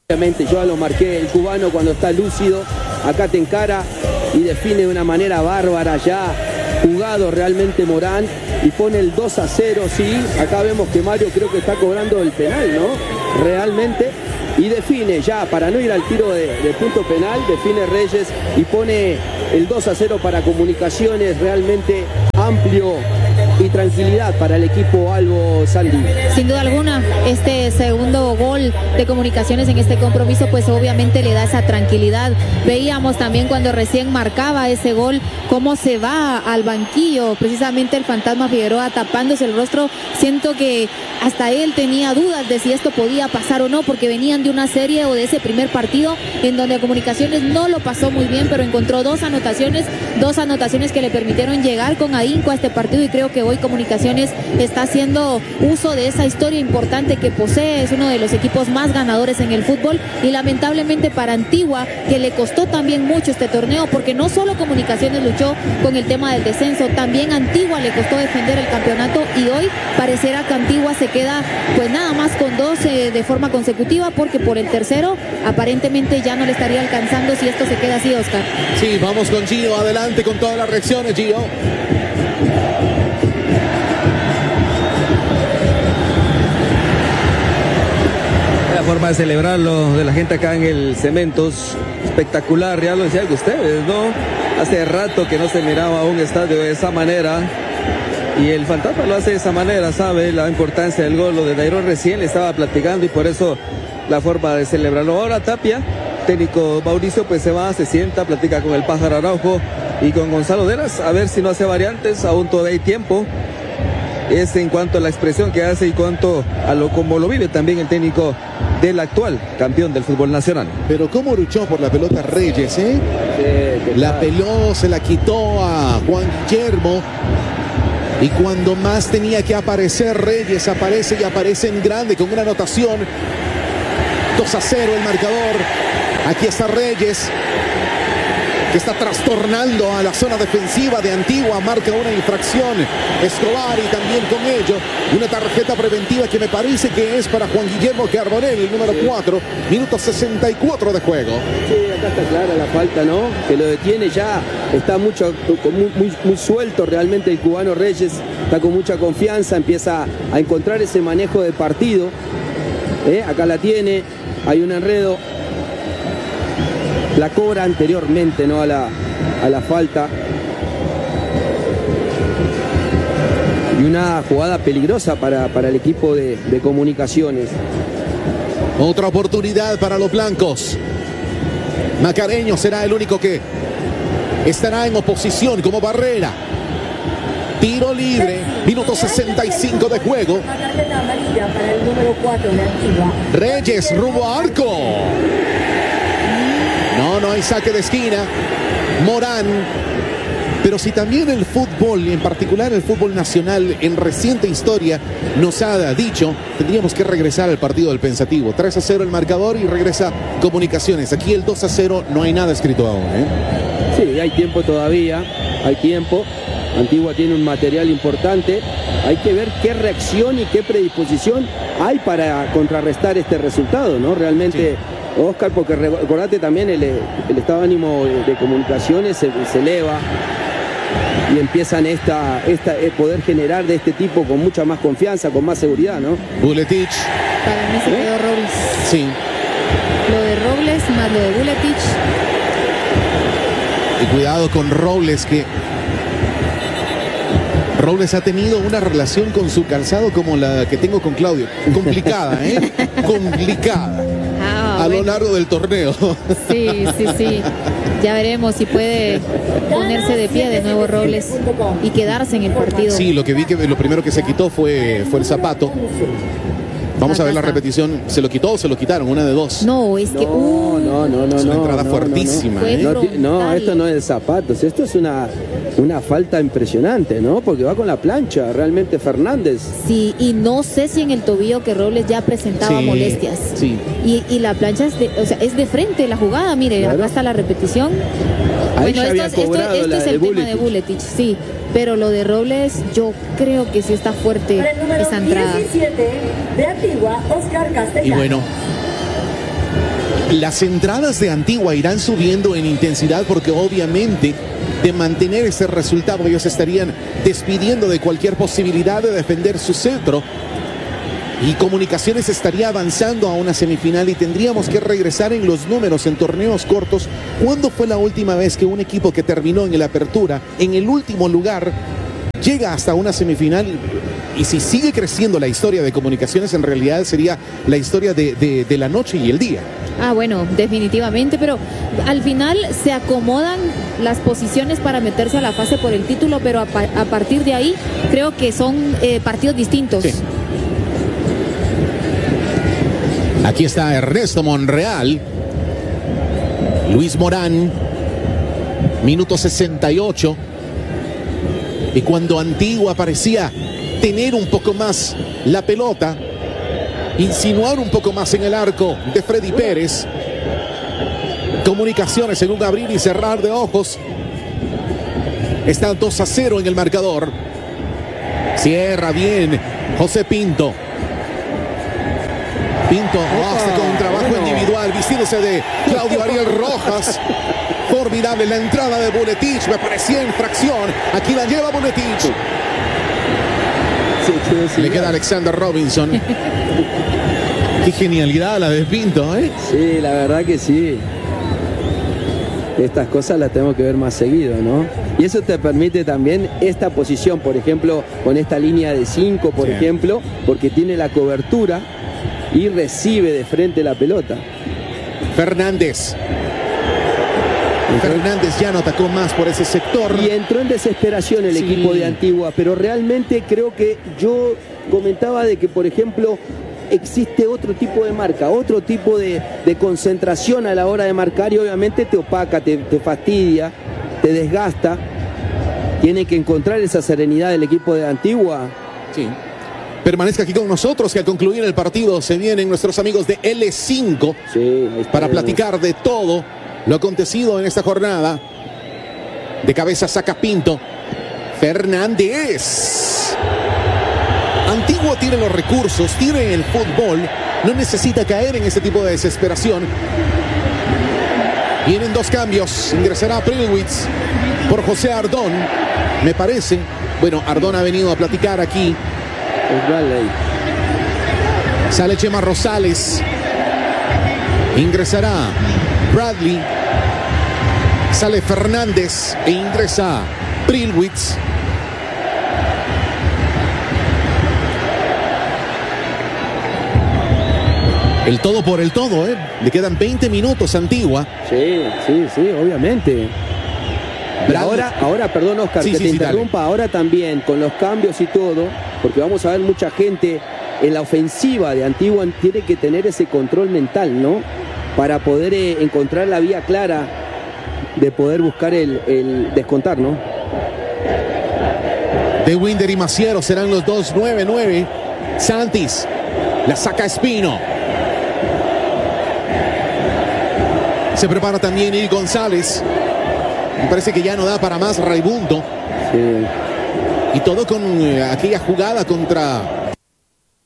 Obviamente yo lo marqué, el cubano cuando está lúcido, acá te encara y define de una manera bárbara ya, jugado realmente Morán y pone el 2-0, sí, acá vemos que Mario creo que está cobrando el penal, ¿no? Realmente, y define ya, para no ir al tiro de punto penal, define Reyes y pone el 2-0 para Comunicaciones, realmente amplio y tranquilidad para el equipo Albo Sandí. Sin duda alguna, este segundo gol de Comunicaciones en este compromiso pues obviamente le da esa tranquilidad. Veíamos también cuando recién marcaba ese gol cómo se va al banquillo precisamente el fantasma Figueroa tapándose el rostro. Siento que hasta él tenía dudas de si esto podía pasar o no, porque venían de una serie o de ese primer partido en donde Comunicaciones no lo pasó muy bien, pero encontró dos anotaciones que le permitieron llegar con ahínco a este partido, y creo que hoy Comunicaciones está haciendo uso de esa historia importante que posee. Es uno de los equipos más ganadores en el fútbol, y lamentablemente para Antigua, que le costó también mucho este torneo, porque no solo Comunicaciones luchó con el tema del descenso, también Antigua le costó defender el campeonato, y hoy pareciera que Antigua se queda pues nada más con dos de forma consecutiva, porque por el tercero aparentemente ya no le estaría alcanzando si esto se queda así, Oscar. Sí, vamos con Gio, adelante con todas las reacciones, Gio. La forma de celebrarlo de la gente acá en el Cementos, espectacular, ya lo decían ustedes, ¿no? Hace rato que no se miraba un estadio de esa manera, y el fantasma lo hace de esa manera, sabe la importancia del gol. Lo de Dairón recién le estaba platicando, y por eso la forma de celebrarlo. Ahora Tapia, técnico Mauricio, pues se va, se sienta, platica con el Pájaro Araujo y con Gonzalo Deras, a ver si no hace variantes, aún todavía hay tiempo. Es en cuanto a la expresión que hace y cuanto a lo como lo vive también el técnico del actual campeón del fútbol nacional. Pero cómo luchó por la pelota Reyes, ¿eh? Sí, la peló, se la quitó a Juan Guillermo, y cuando más tenía que aparecer Reyes, aparece, y aparece en grande con una anotación. 2-0 el marcador. Aquí está Reyes, que está trastornando a la zona defensiva de Antigua. Marca una infracción Escobar, y también con ello una tarjeta preventiva que me parece que es para Juan Guillermo Carbonell, el número 4, minuto 64 de juego. Sí, acá está clara la falta, ¿no? Que lo detiene ya, está muy suelto realmente el cubano Reyes, está con mucha confianza, empieza a encontrar ese manejo de partido. Acá la tiene, hay un enredo. La cobra anteriormente, ¿no? a la falta. Y una jugada peligrosa para el equipo de Comunicaciones. Otra oportunidad para los blancos. Macareño será el único que estará en oposición como barrera. Tiro libre, minuto 65 de juego. Reyes rumbo a arco. No hay saque de esquina. Morán. Pero si también el fútbol, y en particular el fútbol nacional, en reciente historia nos ha dicho, tendríamos que regresar al partido del pensativo. 3-0 el marcador y regresa Comunicaciones. Aquí el 2-0 no hay nada escrito aún, ¿eh? Sí, hay tiempo todavía, hay tiempo. Antigua tiene un material importante. Hay que ver qué reacción y qué predisposición hay para contrarrestar este resultado, ¿no? Realmente... Sí. Oscar, porque recordate también el estado de ánimo de Comunicaciones se eleva, y empiezan poder generar de este tipo con mucha más confianza, con más seguridad, ¿no? Buletich. Para mí se quedó Robles. Sí. Lo de Robles más lo de Buletich. Y cuidado con Robles, que Robles ha tenido una relación con su calzado como la que tengo con Claudio. Complicada, ¿eh? Complicada. A lo largo del torneo. Sí. Ya veremos si puede ponerse de pie de nuevo Robles y quedarse en el partido. Sí, lo que vi que lo primero que se quitó fue el zapato. Vamos a ver la repetición. ¿Se lo quitó o se lo quitaron? Una de dos. No, es que... No. Es una entrada fuertísima. No, esto no es de zapatos. Esto es una falta impresionante, ¿no? Porque va con la plancha, realmente Fernández. Sí, y no sé si en el tobillo que Robles ya presentaba molestias. Sí. Y la plancha es de frente la jugada. Mire, claro. Acá está la repetición. Ahí bueno, esto es el tema de Buletich, sí. Pero lo de Robles, yo creo que sí está fuerte esa entrada. 17 de Antigua, Oscar Castellano. Y bueno, Las entradas de Antigua irán subiendo en intensidad porque obviamente de mantener ese resultado ellos estarían despidiendo de cualquier posibilidad de defender su cetro y Comunicaciones estaría avanzando a una semifinal y tendríamos que regresar en los números en torneos cortos. ¿Cuándo fue la última vez que un equipo que terminó en la apertura en el último lugar llega hasta una semifinal? Y si sigue creciendo la historia de Comunicaciones, en realidad sería la historia de la noche y el día. Ah, bueno, definitivamente, pero al final se acomodan las posiciones para meterse a la fase por el título, pero a partir de ahí creo que son partidos distintos. Sí. Aquí está Ernesto Monreal, Luis Morán, minuto 68. Y cuando Antigua parecía tener un poco más la pelota, insinuar un poco más en el arco de Freddy Pérez, Comunicaciones en un abrir y cerrar de ojos, está 2-0 en el marcador. Cierra bien José Pinto. Pinto hace con trabajo individual, vistiéndose de Claudio Ariel Rojas. Formidable la entrada de Buletich, me parecía infracción. Aquí la lleva Buletich. Le queda Alexander Robinson. Qué genialidad la de Pinto, ¿eh? Sí, la verdad que sí. Estas cosas las tenemos que ver más seguido, ¿no? Y eso te permite también esta posición, por ejemplo, con esta línea de 5, por ejemplo, porque tiene la cobertura y recibe de frente la pelota. Fernández ya no atacó más por ese sector. Y entró en desesperación el equipo de Antigua, pero realmente creo que yo comentaba de que, por ejemplo, existe otro tipo de marca, otro tipo de concentración a la hora de marcar y obviamente te opaca, te fastidia, te desgasta. Tiene que encontrar esa serenidad del equipo de Antigua. Sí. Permanezca aquí con nosotros, que al concluir el partido se vienen nuestros amigos de L5 para platicar de todo lo acontecido en esta jornada. De cabeza saca Pinto. Fernández. Antigua tiene los recursos, tiene el fútbol, no necesita caer en ese tipo de desesperación. Vienen dos cambios. Ingresará Prilwitz por José Ardón, me parece. Bueno, Ardón ha venido a platicar aquí. Sale Chema Rosales. Ingresará Bradley. Sale Fernández e ingresa Prilwitz. El todo por el todo, ¿eh? Le quedan 20 minutos a Antigua. Sí, obviamente. Ahora, perdón, Oscar, que te interrumpa, dale. Ahora también, con los cambios y todo, porque vamos a ver mucha gente en la ofensiva de Antigua, tiene que tener ese control mental, ¿no? Para poder encontrar la vía clara de poder buscar el descontar, ¿no? De Winder y Maciero serán los dos. 9-9. Santis la saca Espino. Se prepara también Ir González. Me parece que ya no da para más Raimundo. Sí. Y todo con aquella jugada contra